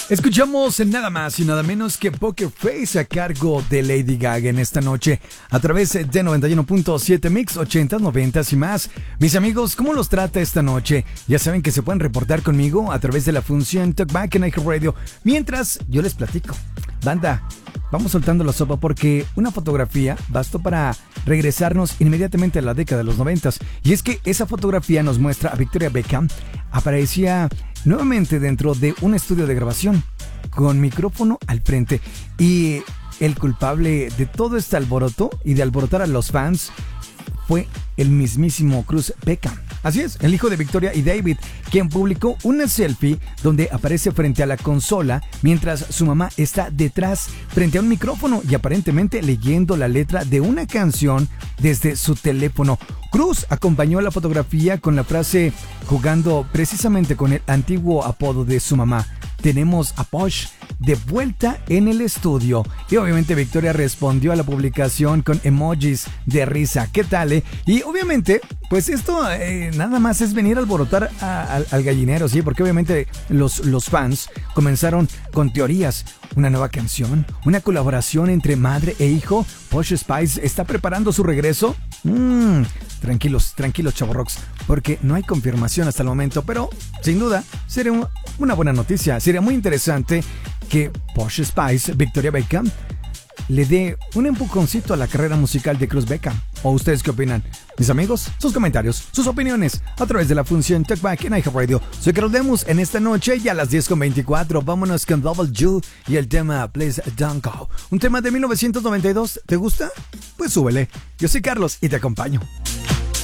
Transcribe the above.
Escuchamos nada más y nada menos que Poker Face a cargo de Lady Gaga en esta noche a través de 91.7 Mix 80, 90 y más. Mis amigos, ¿cómo los trata esta noche? Ya saben que se pueden reportar conmigo a través de la función Talkback en iHeartRadio. Mientras yo les platico. Banda, vamos soltando la sopa porque una fotografía bastó para regresarnos inmediatamente a la década de los 90. Y es que esa fotografía nos muestra a Victoria Beckham. Aparecía nuevamente dentro de un estudio de grabación con micrófono al frente, y el culpable de todo este alboroto y de alborotar a los fans fue el mismísimo Cruz Beckham. Así es, el hijo de Victoria y David, quien publicó una selfie donde aparece frente a la consola mientras su mamá está detrás frente a un micrófono y aparentemente leyendo la letra de una canción desde su teléfono. Cruz acompañó la fotografía con la frase jugando precisamente con el antiguo apodo de su mamá: tenemos a Posh de vuelta en el estudio. Y obviamente Victoria respondió a la publicación con emojis de risa. ¿Qué tal, eh? Y obviamente, pues esto nada más es venir a alborotar al gallinero, ¿sí? Porque obviamente los fans comenzaron con teorías. Una nueva canción, una colaboración entre madre e hijo. Posh Spice está preparando su regreso. Tranquilos, chavorrox, porque no hay confirmación hasta el momento, pero sin duda sería una buena noticia. Sería muy interesante que Posh Spice, Victoria Beckham, le dé un empujoncito a la carrera musical de Cruz Beckham. ¿O ustedes qué opinan? Mis amigos, sus comentarios, sus opiniones a través de la función Talkback en iHeartRadio. Soy Carlos Lemus en esta noche y a las 10:24 vámonos con Double Ju y el tema Please Don't Go. Un tema de 1992. ¿Te gusta? Pues súbele. Yo soy Carlos y te acompaño.